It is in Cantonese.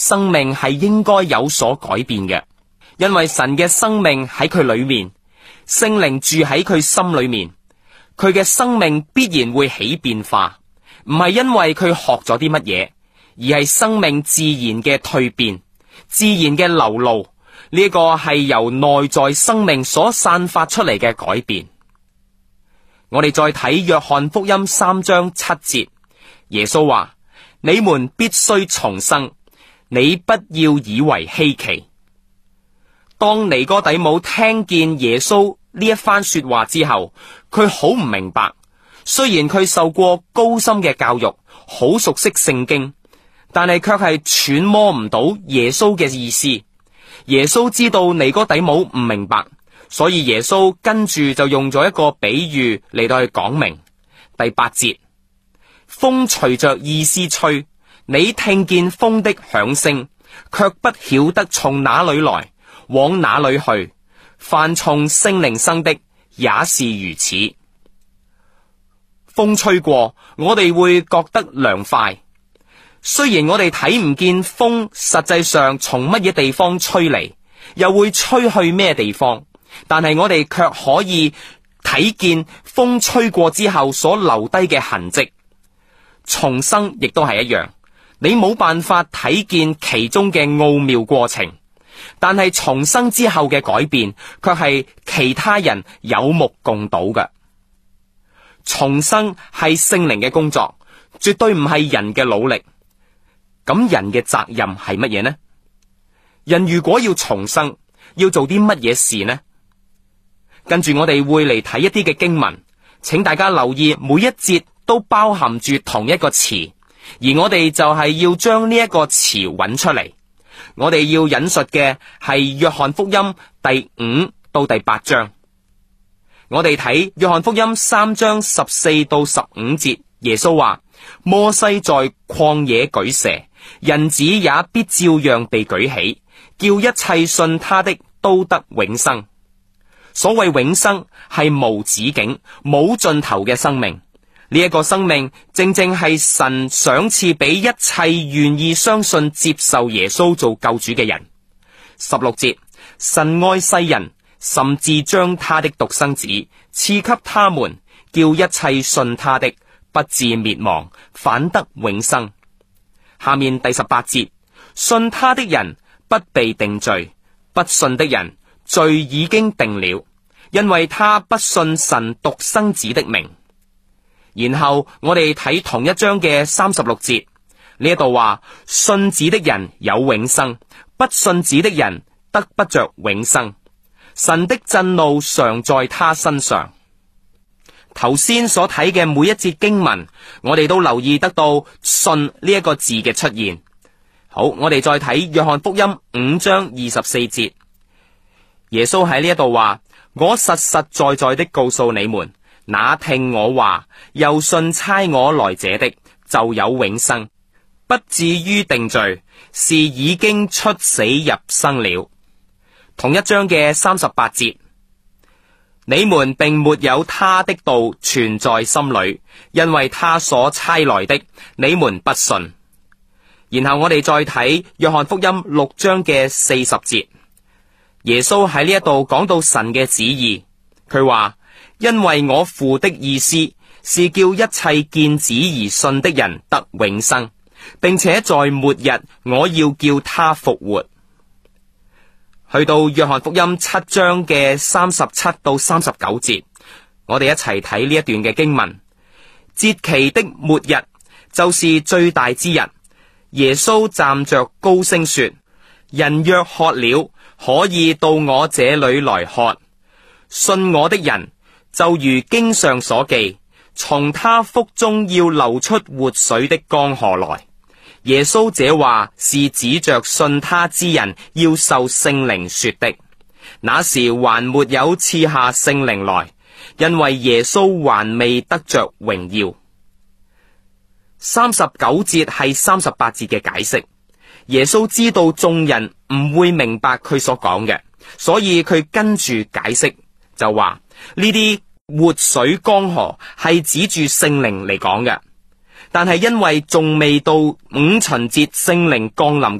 生命係應該有所改變嘅，因為神嘅生命喺佢裏面，聖靈住喺佢心裏面，佢嘅生命必然會起變化，唔係因為佢學咗啲乜嘢，而係生命自然嘅蛻變，自然嘅流露。呢個係由內在生命所散發出嚟嘅改變。我哋再睇約翰福音3章7節，耶穌話：你們必須重生，你不要以為稀奇。當尼哥底母聽見耶穌呢一番說話之後，佢好唔明白。雖然佢受過高深嘅教育，好熟悉聖經，但係卻係揣摩唔到耶穌嘅意思。耶穌知道尼哥底母唔明白，所以耶穌跟住就用咗一個比喻嚟到去講明。第8節，風隨着意思吹，你聽見風的響聲，卻不曉得從哪裏來，往哪裏去。凡從聖靈生的也是如此。風吹過，我哋會覺得涼快。雖然我哋睇唔見風實際上從乜嘢地方吹嚟，又會吹去咩地方，但係我哋卻可以睇見風吹過之後所留低嘅痕跡。重生亦都係一樣，你冇辦法睇見其中嘅奧妙過程，但係重生之後嘅改變卻係其他人有目共睹嘅。重生係聖靈嘅工作，絕對唔係人嘅努力。咁人嘅責任係乜嘢呢？人如果要重生，要做啲乜嘢事呢？跟住我哋會嚟睇一啲嘅經文，請大家留意每一節都包含住同一個詞，而我哋就係要將呢一個詞揾出嚟。我哋要引述嘅係約翰福音第5到第8章。我哋睇約翰福音3章14到15節，耶穌話：摩西在曠野舉蛇，人子也必照樣被舉起，叫一切信他的都得永生。所謂永生係無止境、冇盡頭嘅生命。呢一個生命正正係神賞賜俾一切願意相信接受耶穌做救主嘅人。16節，神愛世人，甚至將他的獨生子賜給他們，叫一切信他的不至滅亡，反得永生。下面第18節，信他的人不被定罪，不信的人罪已經定了，因為他不信神獨生子的名。然後我哋睇同一章嘅36節，呢一度話：信子的人有永生，不信子的人得不着永生。神的震怒常在他身上。頭先所睇嘅每一節經文，我哋都留意得到信呢一個字嘅出現。好，我哋再睇約翰福音5章24節，耶穌喺呢一度話：我實實在在的告訴你們，那聽我話又信差我來者的，就有永生，不至於定罪，是已經出死入生了。同一章嘅38節，你們並沒有他的道存在心裏，因為他所差來的，你們不信。然後我哋再睇約翰福音6章嘅40節，耶穌喺呢一度講到神嘅旨意，佢話：因為我父的意思是叫一切見子而信的人得永生，並且在末日我要叫他復活。去到約翰福音7章嘅37到39節，我哋一齊睇呢一段嘅經文。節期的末日就是最大之日，耶穌站着高聲說：人若渴了，可以到我這裏來喝。信我的人，就如經上所記，從他腹中要流出活水的江河來。耶穌這話是指着信他之人要受聖靈說的。那時還沒有賜下聖靈來，因為耶穌還未得着榮耀。39節係38節嘅解釋。耶穌知道眾人唔會明白佢所講嘅，所以佢跟住解釋，就話呢啲活水江河係指住聖靈嚟講嘅。但係因為仲未到五旬節聖靈降臨